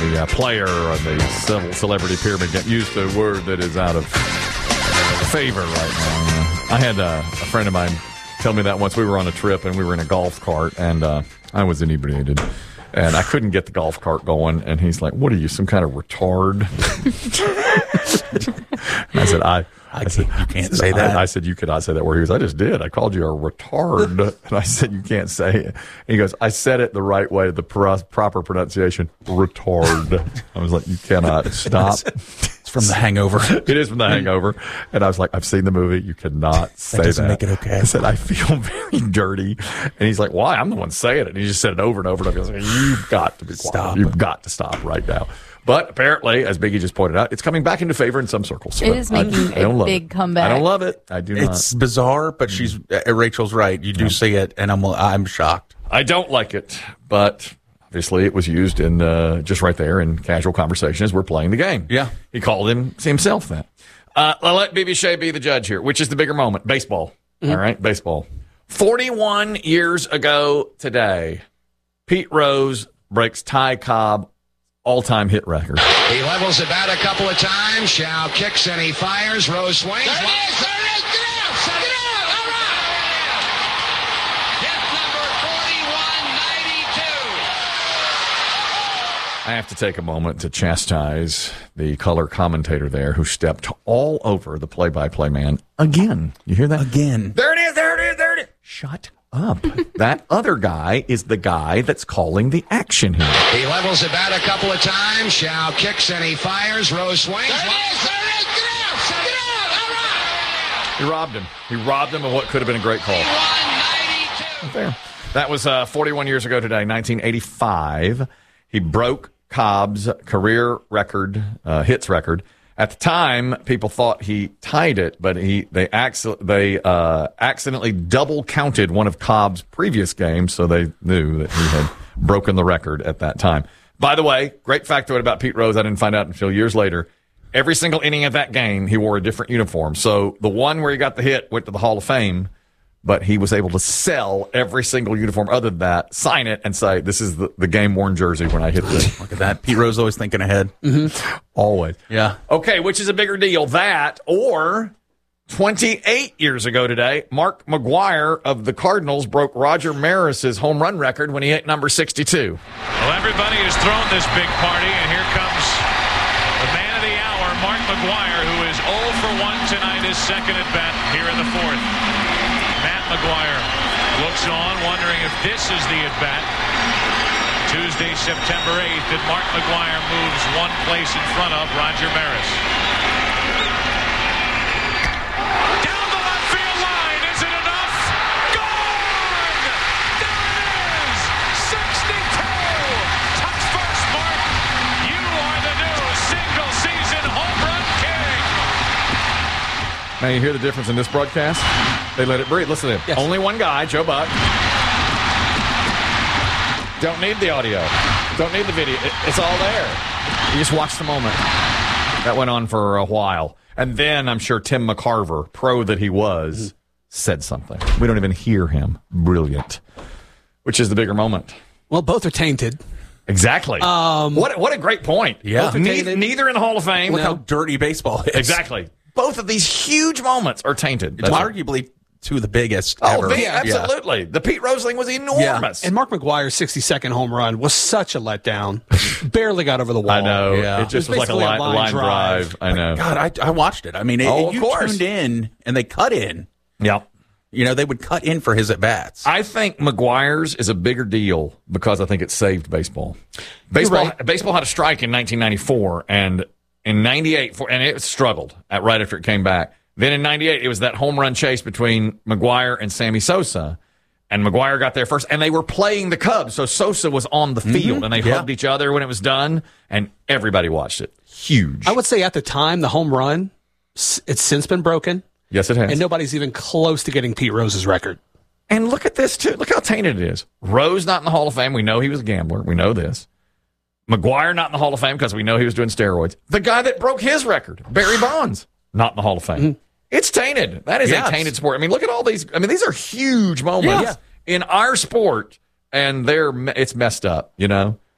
the player on the celebrity pyramid game used a word that is out of favor right now. I had a friend of mine tell me that once. We were on a trip and we were in a golf cart, and I was inebriated. And I couldn't get the golf cart going. And he's like, "What are you, some kind of retard?" And I said, "You can't say that." I said, "You cannot say that word." He goes, "I just did. I called you a retard." And I said, "You can't say it." And he goes, "I said it the right way, the proper pronunciation, retard." I was like, "You cannot stop." It's from The Hangover. It is from The Hangover. And I was like, "I've seen the movie. You cannot say that." That doesn't make it okay. I said, "I feel very dirty." And he's like, "Why? I'm the one saying it." And he just said it over and over and over. I was like, "You've got to be quiet. Stop. You've got to stop right now." But apparently, as Biggie just pointed out, it's coming back into favor in some circles. It is making a big comeback. I don't love it. I do not. It's bizarre, but Rachel's right. You do see it, and I'm shocked. I don't like it, but obviously it was used in just right there in casual conversation as we're playing the game. Yeah. He called himself that. I'll let BB Shea be the judge here. Which is the bigger moment? Baseball. All right, baseball. 41 years ago today, Pete Rose breaks Ty Cobb all-time hit record. He levels the bat a couple of times. Shao kicks and he fires. Rose swings. There it is! There it is! Get out! Get out! All right! Hit number 4192. I have to take a moment to chastise the color commentator there who stepped all over the play-by-play man again. You hear that? Again. There it is! There it is! There it is! Shut up. That other guy is the guy that's calling the action here. He levels the bat a couple of times. Shao kicks and he fires. Rose swings. There it is! There it is! Get out! Get out! All right! He robbed him. He robbed him of what could have been a great call. 4192. There. That was 41 years ago today, 1985. He broke Cobb's career record, hits record. At the time, people thought he tied it, but they accidentally double counted one of Cobb's previous games, so they knew that he had broken the record at that time. By the way, great factoid about Pete Rose, I didn't find out until years later. Every single inning of that game, he wore a different uniform. So the one where he got the hit went to the Hall of Fame, but he was able to sell every single uniform other than that, sign it, and say, "This is the game-worn jersey when I hit this." Look at that. Pete Rose always thinking ahead. Mm-hmm. Always. Yeah. Okay, which is a bigger deal, that or 28 years ago today, Mark McGwire of the Cardinals broke Roger Maris's home run record when he hit number 62. Well, everybody has thrown this big party, and here comes the man of the hour, Mark McGwire, who is 0 for 1 tonight, his second at bat here in the fourth. Matt McGwire looks on, wondering if this is the at-bat. Tuesday, September 8th, and Mark McGwire moves one place in front of Roger Maris. Down the left field line, is it enough? Gone! There it is! 62! Touch first, Mark. You are the new single-season home run king. Now, you hear the difference in this broadcast? They let it breathe. Listen to him. Yes. Only one guy, Joe Buck. Don't need the audio. Don't need the video. It's all there. You just watch the moment. That went on for a while. And then I'm sure Tim McCarver, pro that he was, said something. We don't even hear him. Brilliant. Which is the bigger moment? Well, both are tainted. Exactly. What a great point. Yeah. Neither in the Hall of Fame. Look how dirty baseball is. Exactly. Both of these huge moments are tainted. It's arguably two of the biggest ever. Absolutely. Yeah. The Pete Rose thing was enormous. Yeah. And Mark McGwire's 62nd home run was such a letdown. Barely got over the wall. I know. Yeah. It just was like a line drive. I know. God, I watched it. I mean, of you course. tuned in and they cut in. Yeah. You know, they would cut in for his at-bats. I think McGwire's is a bigger deal because I think it saved baseball. Baseball had a strike in 1994, and in 98, and it struggled right after it came back. Then in 98, it was that home run chase between McGwire and Sammy Sosa. And McGwire got there first, and they were playing the Cubs. So Sosa was on the field, and they hugged each other when it was done, and everybody watched it. Huge. I would say at the time, the home run, it's since been broken. Yes, it has. And nobody's even close to getting Pete Rose's record. And look at this, too. Look how tainted it is. Rose not in the Hall of Fame. We know he was a gambler. We know this. McGwire not in the Hall of Fame because we know he was doing steroids. The guy that broke his record, Barry Bonds, not in the Hall of Fame. Mm-hmm. It's tainted. That is a tainted sport. I mean, look at all these. I mean, these are huge moments in our sport, and it's messed up, you know?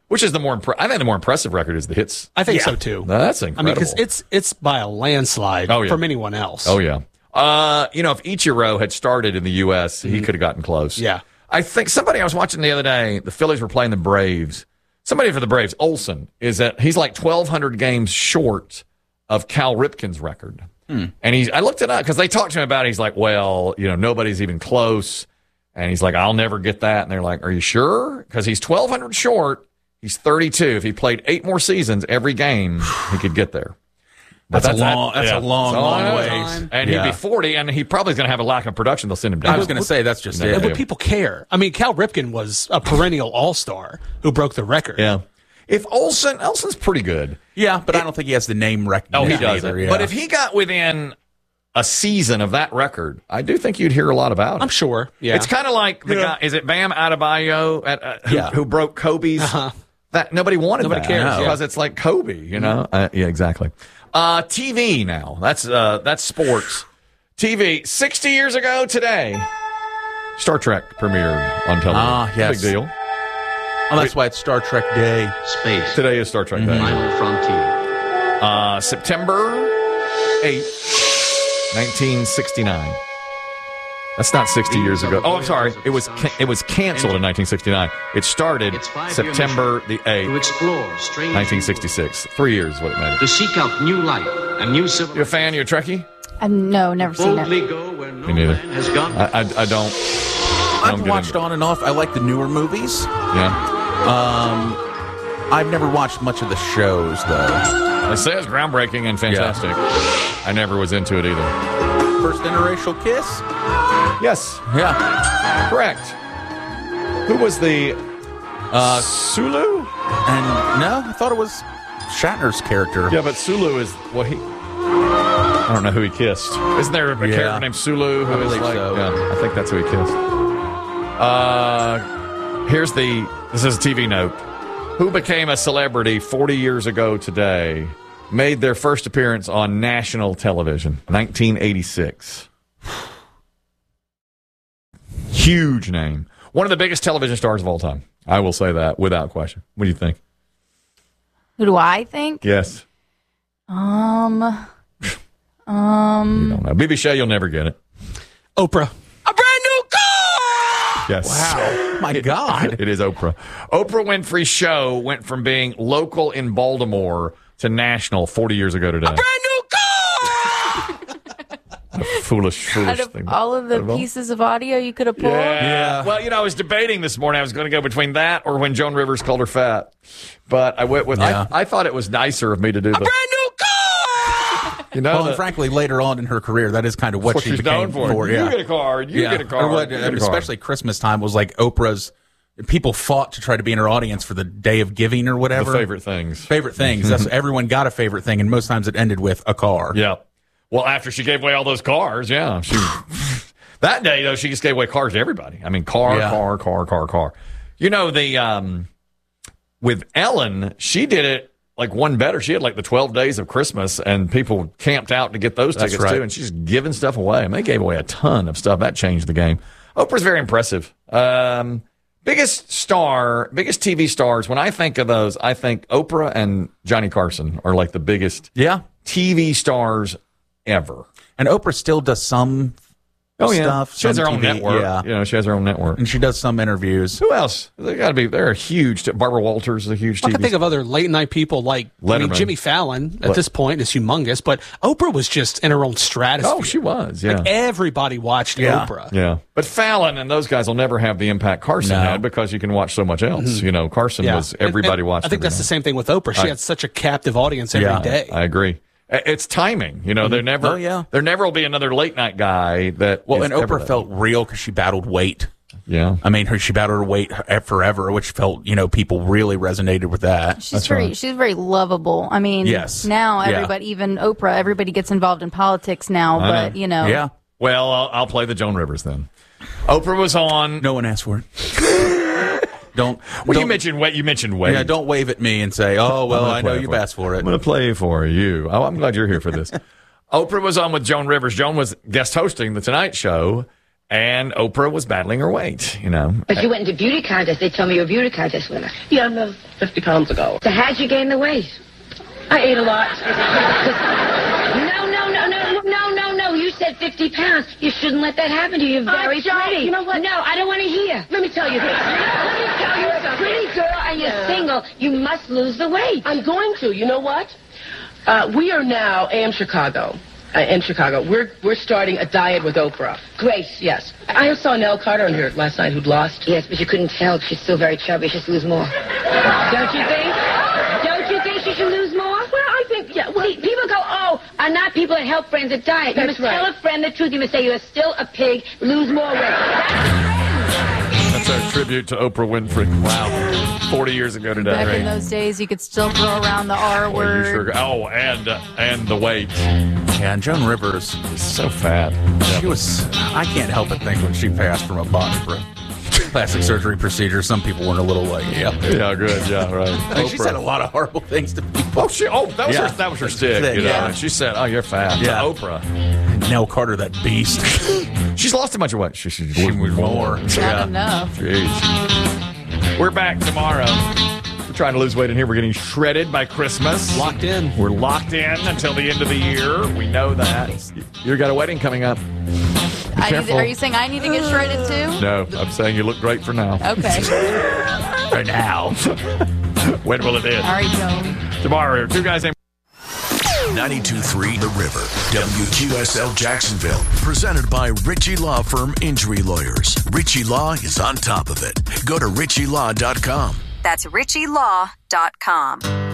Which is I think the more impressive record is the hits. I think so too. No, that's incredible. I mean, because it's by a landslide from anyone else. Oh yeah. If Ichiro had started in the U.S., he could have gotten close. Yeah. I think I was watching the other day, the Phillies were playing the Braves. Somebody for the Braves, Olsen, he's like 1,200 games short of Cal Ripken's record. And I looked it up because they talked to him about it. He's like, well, nobody's even close. And he's like, I'll never get that. And they're like, are you sure? Because he's 1,200 short. He's 32. If he played 8 more seasons every game, he could get there. But that's a long ways. And he'd be 40, and he probably is going to have a lack of production. They'll send him down. I was going to say, that's just it. But people care. I mean, Cal Ripken was a perennial all-star who broke the record. Yeah. If Olsen's pretty good. Yeah, but I don't think he has the name recognition. Oh, he doesn't. Either, yeah. But if he got within a season of that record, I do think you'd hear a lot about it. I'm sure. Yeah. It's kind of like the guy, is it Bam Adebayo who broke Kobe's? That nobody wanted. Nobody cares because it's like Kobe, yeah, exactly. TV now. That's sports. TV. 60 years ago today, Star Trek premiered on television. Yes. Big deal. Oh, that's why it's Star Trek Day. Space. Today is Star Trek Day. Final frontier. September 8th, 1969. That's not 60 years ago. Oh, I'm sorry. It was canceled in 1969. It started September the 8th, to explore strange 1966. 3 years is what it made. To seek out new light and new You a civilization. fan? You a Trekkie? No, never seen Boldly it. go where no Me neither. man has gone. I don't. I've watched on and off. I like the newer movies. Yeah. I've never watched much of the shows, though. They say it's groundbreaking and fantastic. I never was into it either. First interracial kiss? Yes. Yeah. Correct. Who was the Sulu? And no, I thought it was Shatner's character. Yeah, but Sulu is I don't know who he kissed. Isn't there a character named Sulu who is like? So. Yeah, I think that's who he kissed. This is a TV note. Who became a celebrity 40 years ago today? Made their first appearance on national television, 1986. Huge name. One of the biggest television stars of all time. I will say that without question. What do you think? Who do I think? Yes. You don't know. BB Shea, you'll never get it. Oprah. A brand new car! Yes. Wow. My God. It is Oprah. Oprah Winfrey's show went from being local in Baltimore to national 40 years ago today. A brand new car! A foolish Out of thing. all of the pieces of audio you could have pulled. Yeah. Well, I was debating this morning. I was going to go between that or when Joan Rivers called her fat. But I went with, I thought it was nicer of me to do the brand new car! Well, and frankly, later on in her career, that is kind of what she she's became known for. Yeah. You get a car. You get a car. Or what, you get a car. especially Christmas time was like Oprah's. People fought to try to be in her audience for the Day of Giving or whatever. The favorite things. Favorite things. That's everyone got a favorite thing, and most times it ended with a car. Yeah. Well, after she gave away all those cars, yeah. That day, though, she just gave away cars to everybody. I mean, car. With Ellen, she did it like one better. She had like the 12 days of Christmas, and people camped out to get those tickets, too. And she's giving stuff away. I mean, they gave away a ton of stuff. That changed the game. Oprah's very impressive. Biggest TV stars, when I think of those, I think Oprah and Johnny Carson are like the biggest TV stars ever. And Oprah still does some stuff. She has her own TV, network. Yeah. She has her own network. And she does some interviews. Who else? They're huge. Barbara Walters is a huge TV I can think of other late night people like Jimmy Fallon at this point is humongous, but Oprah was just in her own stratosphere. Oh, she was, yeah. Like everybody watched Oprah. Yeah. But Fallon and those guys will never have the impact Carson had because you can watch so much else. Carson was everybody watched. I think that's the same thing with Oprah. She had such a captive audience every day. I agree. It's timing. There never will be another late night guy that. Well, and Oprah felt real because she battled weight. Yeah. I mean, she battled her weight forever, which felt, people really resonated with that. She's very lovable. I mean, now everybody, even Oprah, everybody gets involved in politics now, but. Yeah. Well, I'll play the Joan Rivers then. Oprah was on. No one asked for it. You mentioned weight. Yeah, don't wave at me and say, "Oh, well, I know you've asked for it." I'm going to play for you. I'm glad you're here for this. Oprah was on with Joan Rivers. Joan was guest hosting the Tonight Show, And Oprah was battling her weight, But you went into beauty contest. They told me you were a beauty contest winner. Yeah, I was 50 pounds ago. So how'd you gain the weight? I ate a lot. No. You said 50 pounds. You shouldn't let that happen to you. You're very pretty. You know what? No, I don't want to hear. Let me tell you this. Let me tell you something. Pretty girl and you're single. You must lose the weight. I'm going to. You know what? We are now AM Chicago. In Chicago, we're starting a diet with Oprah. Grace. Yes. I saw Nell Carter on here last night who'd lost. Yes, but you couldn't tell. She's still very chubby. She should lose more. Don't you think? Don't you think she should lose more? Well, I think, yeah. Well, see, people go, are not people that help friends that diet. You must tell a friend the truth. You must say you're still a pig. Lose more weight. That's our tribute to Oprah Winfrey. Wow. 40 years ago today. Back in those days, you could still throw around the R word. And the weight. Yeah, and Joan Rivers was so fat. She was, I can't help but think when she passed from a plastic surgery procedure, some people weren't a little like, yeah, good, yeah, right. I think she said a lot of horrible things to people. That was her stick, Yeah. She said, you're fat. Yeah. Oprah. Nell Carter, that beast. She's lost a bunch of weight. She was more. Not enough. Jeez. We're back tomorrow. We're trying to lose weight in here. We're getting shredded by Christmas. Locked in. We're locked in until the end of the year. We know that. You got a wedding coming up. Are you saying I need to get shredded too? No, I'm saying you look great for now. Okay. For now. When will it end? All right, Joan. Tomorrow, two guys named 92.3 The River, WQSL Jacksonville. Presented by Ritchie Law Firm Injury Lawyers. Ritchie Law is on top of it. Go to ritchielaw.com. That's ritchielaw.com.